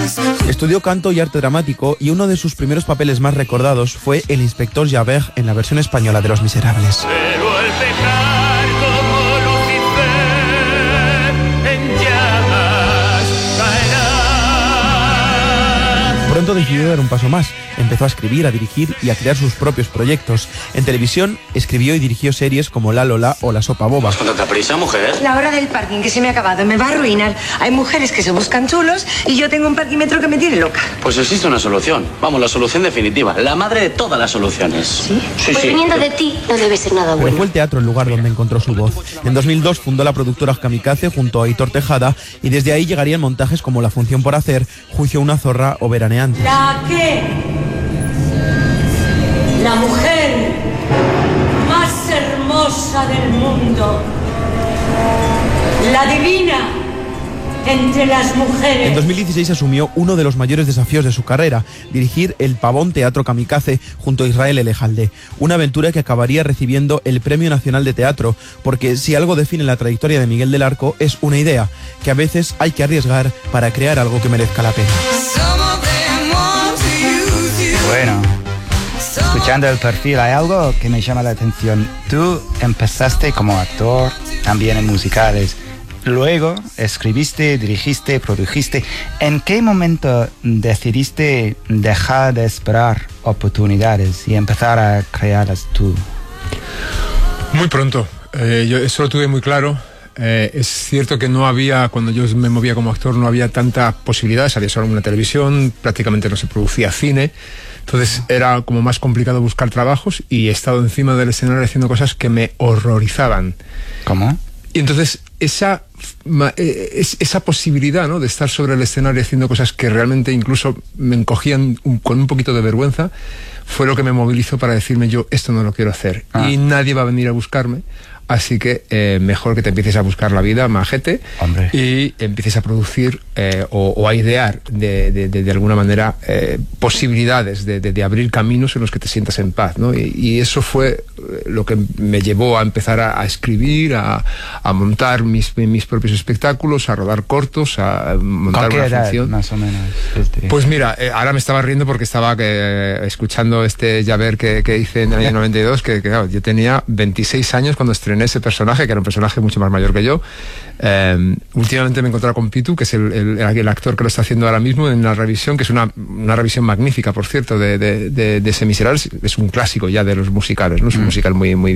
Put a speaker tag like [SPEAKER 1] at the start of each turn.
[SPEAKER 1] Estudió canto y arte dramático y uno de sus primeros papeles más recordados fue el inspector Javert en la versión española de Los Miserables.
[SPEAKER 2] Pero al pecar como Lucifer en llamas caerá.
[SPEAKER 1] Pronto decidió dar un paso más. Empezó a escribir, a dirigir y a crear sus propios proyectos. En televisión escribió y dirigió series como La Lola o La Sopa Boba.
[SPEAKER 3] ¿Con tanta prisa, mujer?
[SPEAKER 4] La hora del parking que se me ha acabado me va a arruinar. Hay mujeres que se buscan chulos y yo tengo un parquímetro que me tiene loca.
[SPEAKER 3] Pues existe una solución. Vamos, la solución definitiva. La madre de todas las soluciones.
[SPEAKER 4] ¿Sí?
[SPEAKER 3] Sí,
[SPEAKER 5] Pues
[SPEAKER 3] sí.
[SPEAKER 5] viniendo de ti no debe ser nada
[SPEAKER 1] Pero
[SPEAKER 5] bueno.
[SPEAKER 1] fue el teatro el lugar donde encontró su voz. En 2002 fundó la productora Kamikaze junto a Aitor Tejada y desde ahí llegarían montajes como La Función por Hacer, Juicio a una zorra o Veraneante.
[SPEAKER 6] ¿La qué? La mujer más hermosa del mundo. La divina entre las mujeres.
[SPEAKER 1] En 2016 asumió uno de los mayores desafíos de su carrera, dirigir el Pavón Teatro Kamikaze junto a Israel Elejalde, una aventura que acabaría recibiendo el Premio Nacional de Teatro, porque si algo define la trayectoria de Miguel del Arco es una idea, que a veces hay que arriesgar para crear algo que merezca la pena.
[SPEAKER 7] Bueno, escuchando el perfil hay algo que me llama la atención. Tú empezaste como actor, también en musicales. Luego escribiste, dirigiste, produjiste. ¿En qué momento decidiste dejar de esperar oportunidades y empezar a crearlas tú?
[SPEAKER 8] Muy pronto. Yo eso lo tuve muy claro. Es cierto que no había, cuando yo me movía como actor, no había tantas posibilidades. Había solo una televisión, prácticamente no se producía cine. Entonces era como más complicado buscar trabajos y he estado encima del escenario haciendo cosas que me horrorizaban.
[SPEAKER 7] ¿Cómo?
[SPEAKER 8] Y entonces esa posibilidad, ¿no?, de estar sobre el escenario haciendo cosas que realmente incluso me encogían con un poquito de vergüenza, fue lo que me movilizó para decirme yo, esto no lo quiero hacer. Y nadie va a venir a buscarme. Así que mejor que te empieces a buscar la vida, majete,
[SPEAKER 7] hombre,
[SPEAKER 8] y empieces a producir o a idear de alguna manera posibilidades de abrir caminos en los que te sientas en paz, ¿no? Y eso fue lo que me llevó a empezar a escribir, a montar mis propios espectáculos, a rodar cortos, a montar
[SPEAKER 7] ¿con qué
[SPEAKER 8] una
[SPEAKER 7] edad,
[SPEAKER 8] función.
[SPEAKER 7] más o menos?
[SPEAKER 8] Pues mira, ahora me estaba riendo porque estaba escuchando este Javert que hice en el año 92, que claro, yo tenía 26 años cuando estrené ese personaje, que era un personaje mucho más mayor que yo. Últimamente me he encontrado con Pitu, que es el actor que lo está haciendo ahora mismo en la revisión, que es una revisión magnífica, por cierto, de ese Miserables. Es un clásico ya de los musicales, ¿no? Es un musical muy, muy